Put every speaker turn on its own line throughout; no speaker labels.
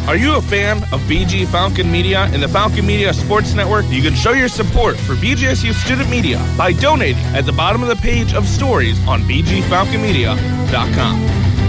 Are you a fan of BG Falcon Media and the Falcon Media Sports Network? You can show your support for BGSU Student Media by donating at the bottom of the page of stories on bgfalconmedia.com.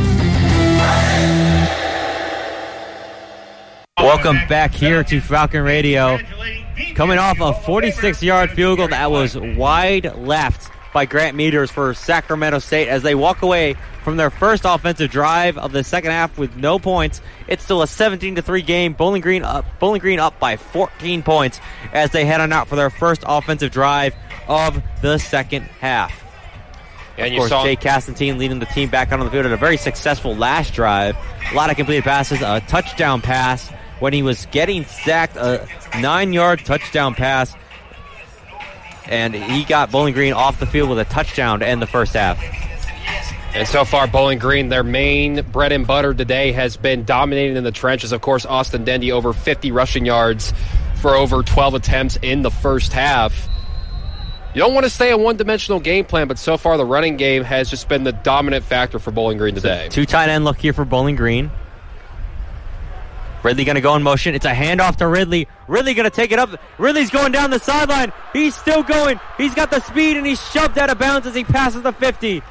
Welcome back here to Falcon Radio. Coming off a 46-yard field goal that was wide left by Grant Meters for Sacramento State as they walk away from their first offensive drive of the second half with no points. It's still a 17-3 game. Bowling Green up by 14 points as they head on out for their first offensive drive of the second half. And of course, Jay Castantine leading the team back onto the field at a very successful last drive. A lot of completed passes, a touchdown pass when he was getting sacked, a 9-yard touchdown pass. And he got Bowling Green off the field with a touchdown to end the first half.
And so far, Bowling Green, their main bread and butter today has been dominating in the trenches. Of course, Austin Dendy over 50 rushing yards for over 12 attempts in the first half. You don't want to stay a one-dimensional game plan, but so far the running game has just been the dominant factor for Bowling Green today.
Two tight end look here for Bowling Green. Ridley going to go in motion. It's a handoff to Ridley. Ridley going to take it up. Ridley's going down the sideline. He's still going. He's got the speed, and he's shoved out of bounds as he passes the 50.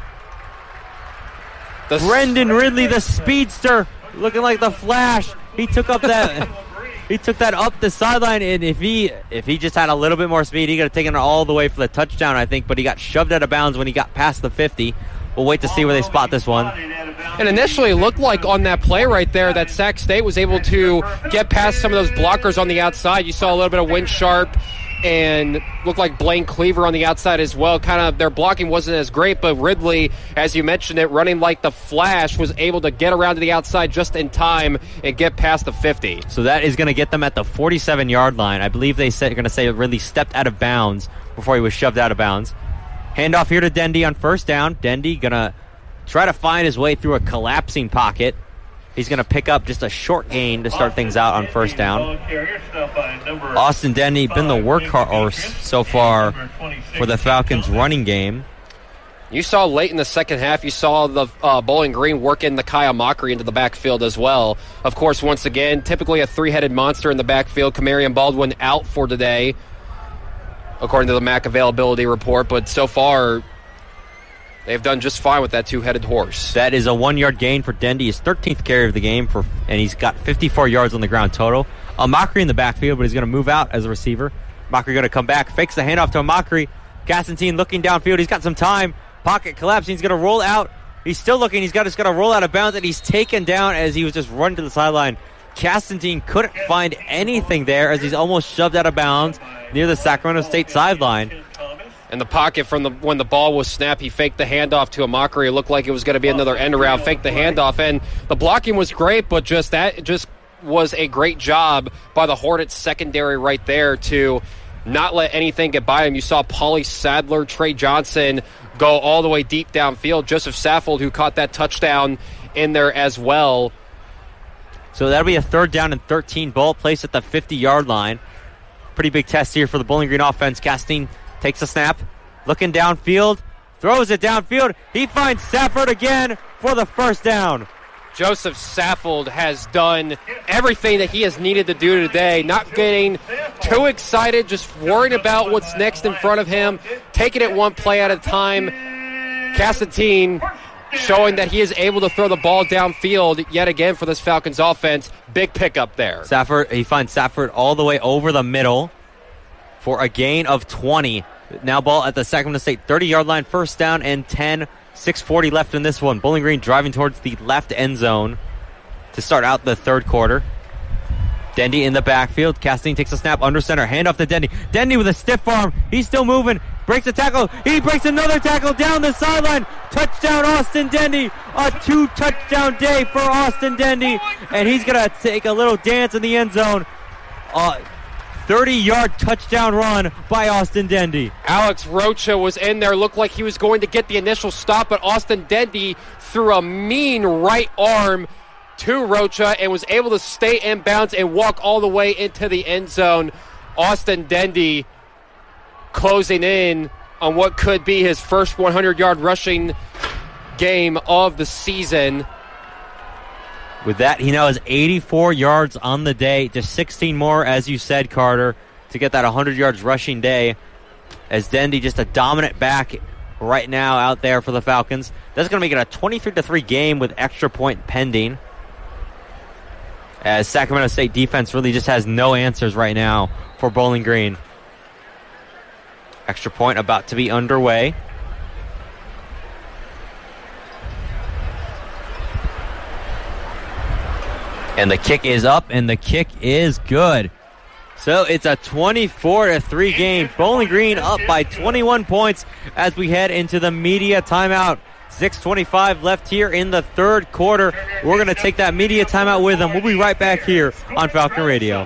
Brendan Ridley, the speedster, looking like the Flash. He took up that. He took that up the sideline, and if he just had a little bit more speed, he could have taken it all the way for the touchdown, I think. But he got shoved out of bounds when he got past the 50. We'll wait to see where they spot this one.
And initially, it looked like on that play right there that Sac State was able to get past some of those blockers on the outside. You saw a little bit of Win Sharp and looked like Blaine Cleaver on the outside as well. Kind of their blocking wasn't as great, but Ridley, as you mentioned it, running like the Flash, was able to get around to the outside just in time and get past the 50.
So that is going to get them at the 47-yard line. I believe they're going to say Ridley stepped out of bounds before he was shoved out of bounds. Handoff here to Dendy on first down. Dendy going to try to find his way through a collapsing pocket. He's going to pick up just a short gain to start things out on first down. Austin Dendy been the workhorse so far for the Falcons running game.
You saw late in the second half, you saw the Bowling Green working the Kyle Mockery into the backfield as well. Of course, once again, typically a three-headed monster in the backfield. Kamarion Baldwin out for today, according to the MAC availability report, but so far they've done just fine with that two-headed horse.
That is a 1-yard gain for Dendy, his 13th carry of the game, and he's got 54 yards on the ground total. A Mockery in the backfield, but he's going to move out as a receiver. Mockery going to come back, fakes the handoff to a Mockery. Castantine looking downfield. He's got some time. Pocket collapsing. He's going to roll out. He's still looking. He's just got to roll out of bounds, and he's taken down as he was just running to the sideline. Castantine couldn't find anything there as he's almost shoved out of bounds near the Sacramento State sideline.
In the pocket when the ball was snapped, he faked the handoff to a Mockery. It looked like it was going to be another end around, faked the handoff, and the blocking was great, but just was a great job by the Hornets secondary right there to not let anything get by him. You saw Pauly Sadler, Trey Johnson go all the way deep downfield. Joseph Saffold, who caught that touchdown in there as well.
So that'll be a 3rd down and 13, ball placed at the 50-yard line. Pretty big test here for the Bowling Green offense. Castine takes a snap, looking downfield, throws it downfield. He finds Safford again for the first down.
Joseph Saffold has done everything that he has needed to do today, not getting too excited, just worrying about what's next in front of him, taking it one play at a time. Castantine showing that he is able to throw the ball downfield yet again for this Falcons offense. Big pickup there.
He finds Safford all the way over the middle for a gain of 20. Now ball at the Sacramento State 30-yard line, first down and 10. 6:40 left in this one. Bowling Green driving towards the left end zone to start out the third quarter. Dendy in the backfield. Castine takes a snap under center. Handoff to Dendy. Dendy with a stiff arm. He's still moving. Breaks a tackle. He breaks another tackle down the sideline. Touchdown, Austin Dendy. A 2-touchdown day for Austin Dendy. And he's going to take a little dance in the end zone. 30-yard touchdown run by Austin Dendy.
Alex Rocha was in there. Looked like he was going to get the initial stop, but Austin Dendy threw a mean right arm to Rocha and was able to stay in bounds and walk all the way into the end zone. Austin Dendy closing in on what could be his first 100-yard rushing game of the season.
With that, he now has 84 yards on the day. Just 16 more, as you said, Carter, to get that 100 yards rushing day. As Dendy, just a dominant back right now out there for the Falcons. That's going to make it a 23-3 game with extra point pending. As Sacramento State defense really just has no answers right now for Bowling Green. Extra point about to be underway. And the kick is up, and the kick is good. So it's a 24-3 game. Bowling Green up by 21 points as we head into the media timeout. 6:25 left here in the third quarter. We're going to take that media timeout with them. We'll be right back here on Falcon Radio.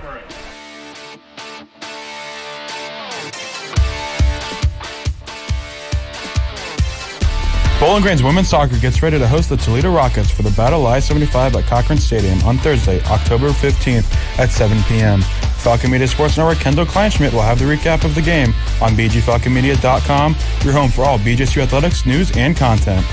Bowling Green's women's soccer gets ready to host the Toledo Rockets for the Battle I-75 at Cochran Stadium on Thursday, October 15th at 7 p.m. Falcon Media Sports Network Kendall Kleinschmidt will have the recap of the game on bgfalconmedia.com, your home for all BGSU athletics news and content.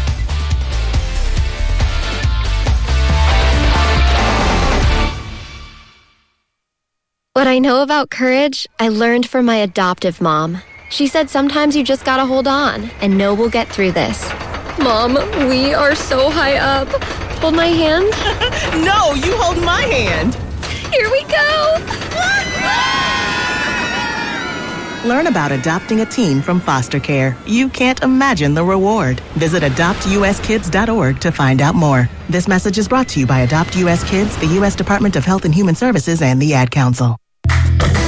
What I know about courage, I learned from my adoptive mom. She said sometimes you just gotta hold on and know we'll get through this. Mom, we are so high up. Hold my hand.
No, you hold my hand.
Here we go.
Learn about adopting a teen from foster care. You can't imagine the reward. Visit adoptuskids.org to find out more. This message is brought to you by Adopt U.S. Kids, the U.S. Department of Health and Human Services, and the Ad Council.